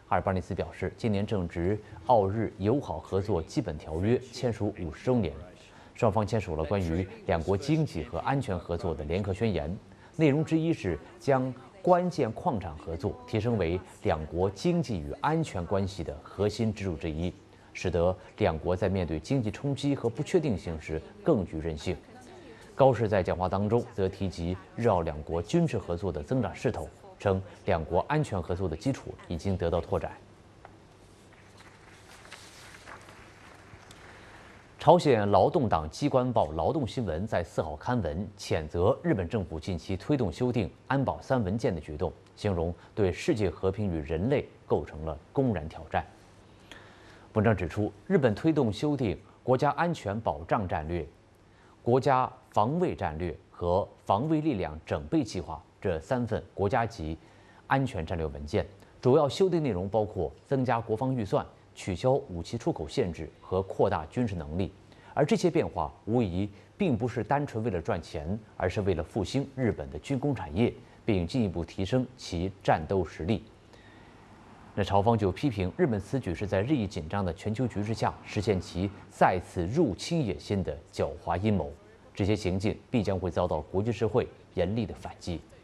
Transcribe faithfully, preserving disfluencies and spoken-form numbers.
阿尔巴尼斯表示，今年正值澳日友好合作基本条约签署五十周年，双方签署了关于两国经济和安全合作的联合宣言，内容之一是将关键矿产合作提升为两国经济与安全关系的核心支柱之一，使得两国在面对经济冲击和不确定性时更具韧性。高市在讲话当中则提及日澳两国军事合作的增长势头，称两国安全合作的基础已经得到拓展。朝鲜劳动党机关报《劳动新闻》在四号刊文谴责日本政府近期推动修订安保三文件的举动，形容对世界和平与人类构成了公然挑战。文章指出，日本推动修订国家安全保障战略、国家防卫战略和防卫力量整备计划这三份国家级安全战略文件，主要修订内容包括增加国防预算、取消武器出口限制和扩大军事能力。而这些变化无疑并不是单纯为了赚钱，而是为了复兴日本的军工产业，并进一步提升其战斗实力。那朝方就批评日本此举是在日益紧张的全球局势下实现其再次入侵野心的狡猾阴谋，这些行径必将会遭到国际社会严厉的反击。